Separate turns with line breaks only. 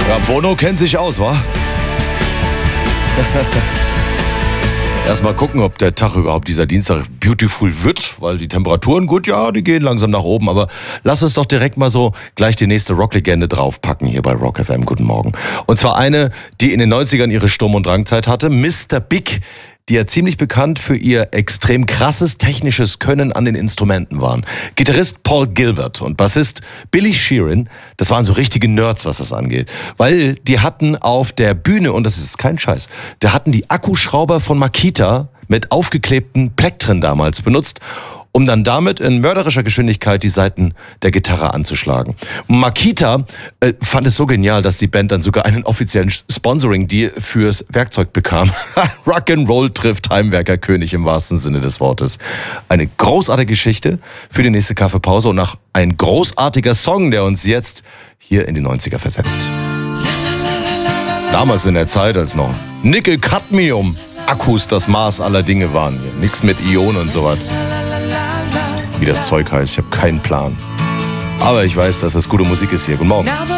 Ja, Bono kennt sich aus, wa? Erstmal gucken, ob der Tag überhaupt, dieser Dienstag, beautiful wird, weil die Temperaturen, gut, ja, die gehen langsam nach oben, aber lass uns doch direkt mal so gleich die nächste Rocklegende draufpacken hier bei Rock FM. Guten Morgen. Und zwar eine, die in den 90ern ihre Sturm- und Drangzeit hatte, Mr. Big, die ja ziemlich bekannt für ihr extrem krasses technisches Können an den Instrumenten waren. Gitarrist Paul Gilbert und Bassist Billy Sheeran, das waren so richtige Nerds, was das angeht. Weil die hatten auf der Bühne, und das ist kein Scheiß, da hatten die Akkuschrauber von Makita mit aufgeklebten Plektren damals benutzt, um dann damit in mörderischer Geschwindigkeit die Saiten der Gitarre anzuschlagen. Makita fand es so genial, dass die Band dann sogar einen offiziellen Sponsoring-Deal fürs Werkzeug bekam. Rock'n'Roll trifft Heimwerkerkönig im wahrsten Sinne des Wortes. Eine großartige Geschichte für die nächste Kaffeepause und auch ein großartiger Song, der uns jetzt hier in die 90er versetzt. Damals in der Zeit, als noch Nickel-Cadmium-Akkus das Maß aller Dinge waren. Nichts mit Ionen und sowas. Wie das Zeug heißt, ich habe keinen Plan. Aber ich weiß, dass das gute Musik ist hier. Guten Morgen.